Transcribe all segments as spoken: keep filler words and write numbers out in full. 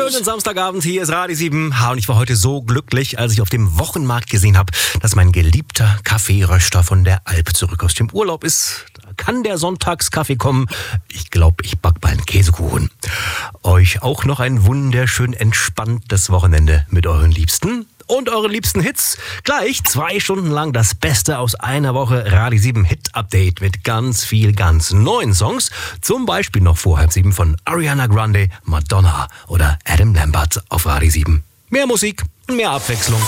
Schönen Samstagabend, hier ist Radio sieben. Ha, und ich war heute so glücklich, als ich auf dem Wochenmarkt gesehen habe, dass mein geliebter Kaffeeröster von der Alp zurück aus dem Urlaub ist. Da kann der Sonntagskaffee kommen. Ich glaube, ich back bald einen Käsekuchen. Euch auch noch ein wunderschön entspanntes Wochenende mit euren Liebsten. Und eure liebsten Hits. Gleich zwei Stunden lang das Beste aus einer Woche Radio sieben Hit Update mit ganz viel, ganz neuen Songs. Zum Beispiel noch vor halb sieben von Ariana Grande, Madonna oder Adam Lambert auf Radio sieben. Mehr Musik, mehr Abwechslung.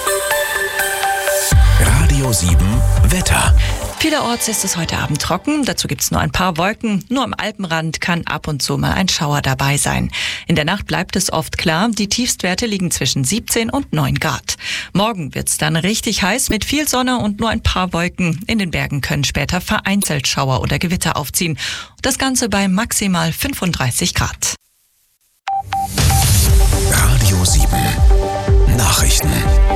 Radio sieben Wetter. Vielerorts ist es heute Abend trocken, dazu gibt es nur ein paar Wolken. Nur am Alpenrand kann ab und zu mal ein Schauer dabei sein. In der Nacht bleibt es oft klar, die Tiefstwerte liegen zwischen siebzehn und neun Grad. Morgen wird es dann richtig heiß mit viel Sonne und nur ein paar Wolken. In den Bergen können später vereinzelt Schauer oder Gewitter aufziehen. Das Ganze bei maximal fünfunddreißig Grad. Radio sieben Nachrichten.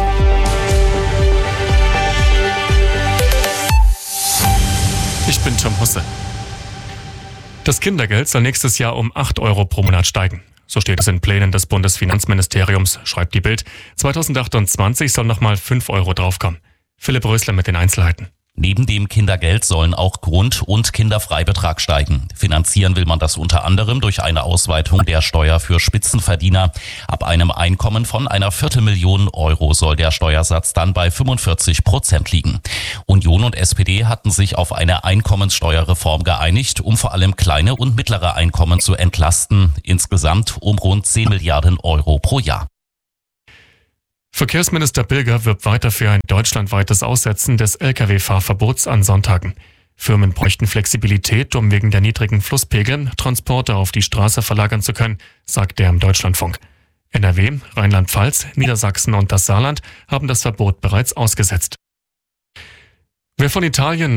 Ich bin Tom Husse. Das Kindergeld soll nächstes Jahr um acht Euro pro Monat steigen. So steht es in Plänen des Bundesfinanzministeriums, schreibt die Bild. zweitausendachtundzwanzig soll nochmal fünf Euro draufkommen. Philipp Rösler mit den Einzelheiten. Neben dem Kindergeld sollen auch Grund- und Kinderfreibetrag steigen. Finanzieren will man das unter anderem durch eine Ausweitung der Steuer für Spitzenverdiener. Ab einem Einkommen von einer Viertelmillion Euro soll der Steuersatz dann bei fünfundvierzig Prozent liegen. Union und S P D hatten sich auf eine Einkommenssteuerreform geeinigt, um vor allem kleine und mittlere Einkommen zu entlasten. Insgesamt um rund zehn Milliarden Euro pro Jahr. Verkehrsminister Bilger wirbt weiter für ein deutschlandweites Aussetzen des L K W-Fahrverbots an Sonntagen. Firmen bräuchten Flexibilität, um wegen der niedrigen Flusspegel Transporte auf die Straße verlagern zu können, sagt er im Deutschlandfunk. N R W, Rheinland-Pfalz, Niedersachsen und das Saarland haben das Verbot bereits ausgesetzt. Wer von Italien